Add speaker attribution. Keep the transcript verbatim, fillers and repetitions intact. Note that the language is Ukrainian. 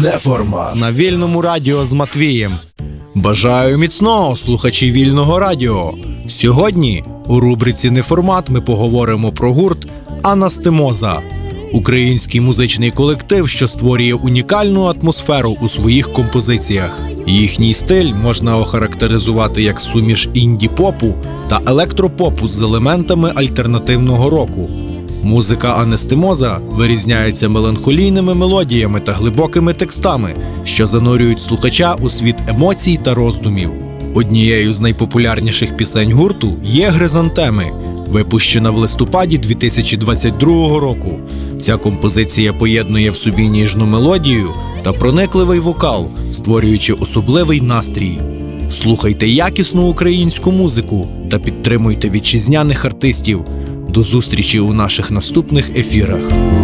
Speaker 1: Неформат
Speaker 2: на Вільному радіо з Матвієм. Бажаю міцного, слухачі Вільного радіо. Сьогодні у рубриці «Неформат» ми поговоримо про гурт «Анастемоза». Український музичний колектив, що створює унікальну атмосферу у своїх композиціях. Їхній стиль можна охарактеризувати як суміш інді-попу та електропопу з елементами альтернативного року. Музика «Анастемоза» вирізняється меланхолійними мелодіями та глибокими текстами, що занурюють слухача у світ емоцій та роздумів. Однією з найпопулярніших пісень гурту є «Хризантеми», випущена в листопаді дві тисячі двадцять другого року. Ця композиція поєднує в собі ніжну мелодію та проникливий вокал, створюючи особливий настрій. Слухайте якісну українську музику та підтримуйте вітчизняних артистів. До зустрічі у наших наступних ефірах.